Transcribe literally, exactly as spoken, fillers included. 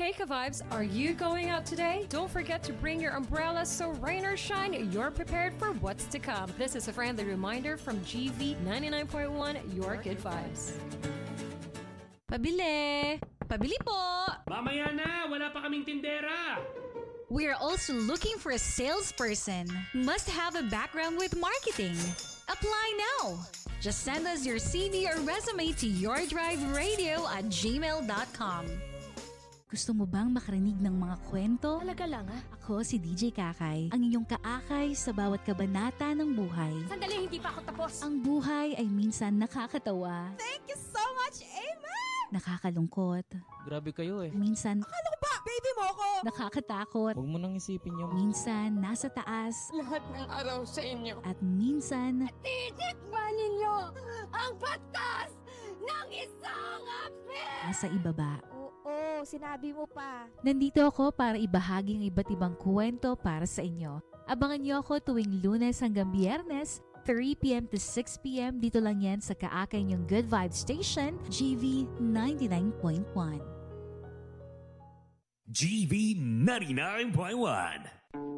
Hey Ka-Vibes, are you going out today? Don't forget to bring your umbrella so rain or shine, you're prepared for what's to come. This is a friendly reminder from G V ninety-nine point one, your good vibes. Pabili! Pabili po! Mamaya na! Wala pa kaming tindera! We're also looking for a salesperson. Must have a background with marketing. Apply now! Just send us your C V or resume to yourdriveradio at gmail dot com. Gusto mo bang makarinig ng mga kwento? Talaga lang ah. Ako si D J Kakay, ang inyong kaakay sa bawat kabanata ng buhay. Sandali, hindi pa ako tapos. Ang buhay ay minsan nakakatawa. Thank you so much, Amen! Nakakalungkot. Grabe kayo eh. Minsan, Akala ko ba, baby mo ako? nakakatakot. Huwag mo nang isipin yung... Minsan, nasa taas. Lahat ng araw sa inyo. At minsan, Titikman ninyo ang batas ng isang api! nasa ibaba. Oo, sinabi mo pa. Nandito ako para ibahagi ang iba't ibang kwento para sa inyo. Abangan niyo ako tuwing Lunes hanggang Biyernes, three p.m. to six p.m. Dito lang yan sa kaakay niyong Good Vibes Station, G V ninety-nine point one. G V ninety-nine point one.